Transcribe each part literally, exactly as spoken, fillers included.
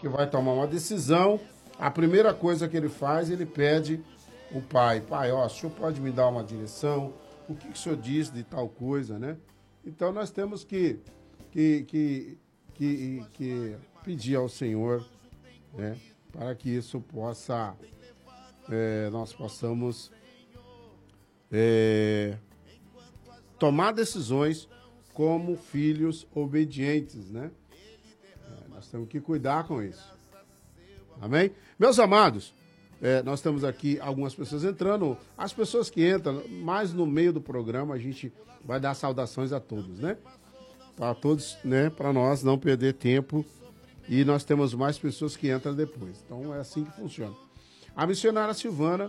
que vai tomar uma decisão, a primeira coisa que ele faz, ele pede o pai. Pai, ó, o senhor pode me dar uma direção? O que, que o senhor diz de tal coisa, né? Então, nós temos que, que, que, que, que pedir ao Senhor, né, para que isso possa, é, nós possamos é, tomar decisões como filhos obedientes, né? É, nós temos que cuidar com isso. Amém? Meus amados, é, nós temos aqui algumas pessoas entrando. As pessoas que entram, mais no meio do programa, a gente vai dar saudações a todos, né? Para todos, né? Para nós não perder tempo. E nós temos mais pessoas que entram depois. Então é assim que funciona. A missionária Silvana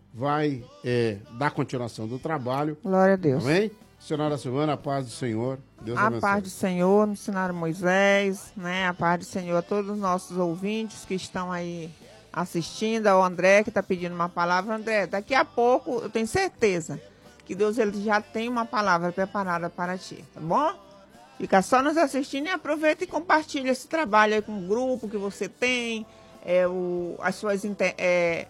vai é, dar continuação do trabalho. Glória a Deus. Amém? Missionária Silvana, a paz do Senhor. Deus a abençoe. paz do Senhor, missionário Moisés, né? A paz do Senhor a todos os nossos ouvintes que estão aí assistindo, ao André que está pedindo uma palavra. André, daqui a pouco, eu tenho certeza que Deus ele já tem uma palavra preparada para ti, tá bom? Fica só nos assistindo e aproveita e compartilha esse trabalho aí com o grupo que você tem, é, o, as suas é,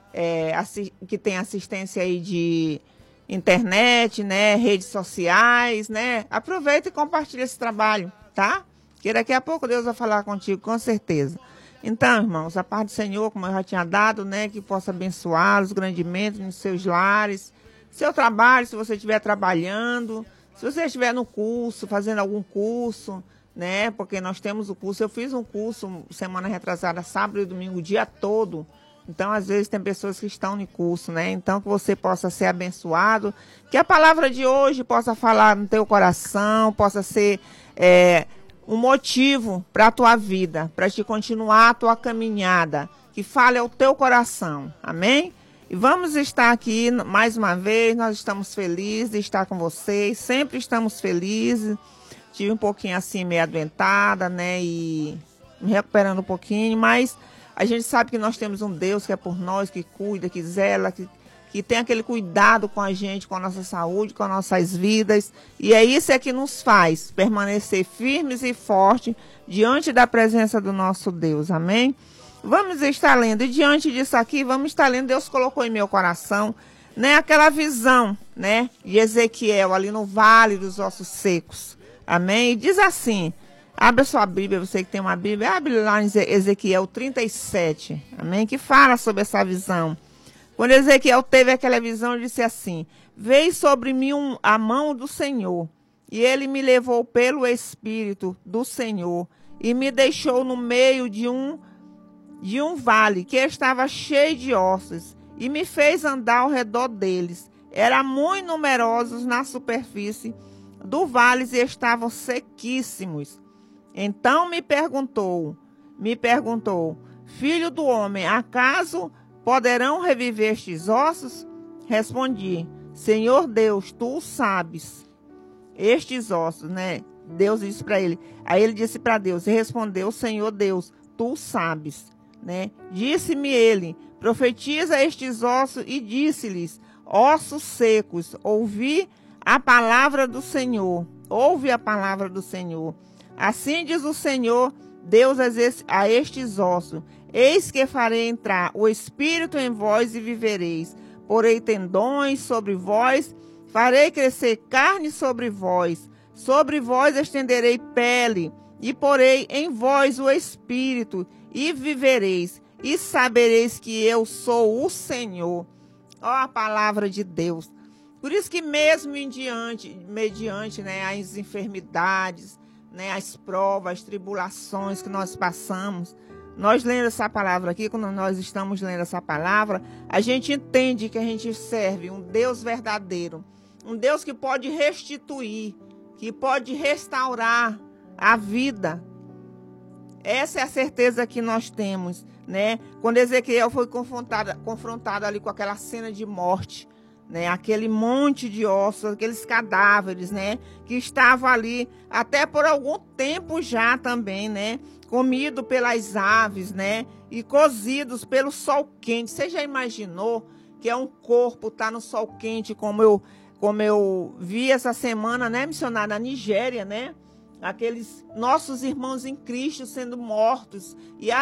é, assi que tem assistência aí de internet, né, redes sociais, né? Aproveita e compartilha esse trabalho, tá? Que daqui a pouco Deus vai falar contigo, com certeza. Então, irmãos, a paz do Senhor, como eu já tinha dado, né, que possa abençoá-los grandemente nos seus lares, seu trabalho, se você estiver trabalhando, se você estiver no curso, fazendo algum curso, né, porque nós temos o curso, eu fiz um curso semana retrasada, sábado e domingo, o dia todo. Então, às vezes, tem pessoas que estão no curso, né? Então, que você possa ser abençoado, que a palavra de hoje possa falar no teu coração, possa ser é, um motivo para a tua vida, para te continuar a tua caminhada, que fale ao teu coração, amém? E vamos estar aqui mais uma vez, nós estamos felizes de estar com vocês, sempre estamos felizes. Tive um pouquinho assim, meio adoentada, né? E me recuperando um pouquinho, mas a gente sabe que nós temos um Deus que é por nós, que cuida, que zela, que, que tem aquele cuidado com a gente, com a nossa saúde, com as nossas vidas. E é isso é que nos faz permanecer firmes e fortes diante da presença do nosso Deus. Amém? Vamos estar lendo. E diante disso aqui, vamos estar lendo. Deus colocou em meu coração, né, aquela visão, né, de Ezequiel ali no vale dos ossos secos. Amém? E diz assim... Abra sua Bíblia, você que tem uma Bíblia, abre lá em Ezequiel trinta e sete, amém? Que fala sobre essa visão. Quando Ezequiel teve aquela visão, ele disse assim: veio sobre mim um, a mão do Senhor, e ele me levou pelo Espírito do Senhor, e me deixou no meio de um, de um vale que estava cheio de ossos, e me fez andar ao redor deles. Eram muito numerosos na superfície do vale e estavam sequíssimos. Então me perguntou, me perguntou, filho do homem, acaso poderão reviver estes ossos? Respondi, Senhor Deus, tu sabes. Estes ossos, né? Deus disse para ele. Aí ele disse para Deus, e respondeu, Senhor Deus, tu sabes, né? Disse-me ele, profetiza estes ossos e disse-lhes, ossos secos, ouvi a palavra do Senhor, ouve a palavra do Senhor. Assim diz o Senhor, Deus a estes ossos, eis que farei entrar o Espírito em vós e vivereis. Porei tendões sobre vós, farei crescer carne sobre vós, sobre vós estenderei pele, e porei em vós o Espírito, e vivereis, e sabereis que eu sou o Senhor. Ó a palavra de Deus. Por isso que mesmo em diante, mediante, né, as enfermidades, né, as provas, as tribulações que nós passamos, nós lendo essa palavra aqui, quando nós estamos lendo essa palavra, a gente entende que a gente serve um Deus verdadeiro, um Deus que pode restituir, que pode restaurar a vida. Essa é a certeza que nós temos, né? Quando Ezequiel foi confrontado, confrontado ali com aquela cena de morte, né, aquele monte de ossos, aqueles cadáveres, né, que estavam ali até por algum tempo já também, né, comido pelas aves, né, e cozidos pelo sol quente. Você já imaginou que é um corpo tá no sol quente, como eu, como eu vi essa semana, né, missionária, na Nigéria, né, aqueles nossos irmãos em Cristo sendo mortos e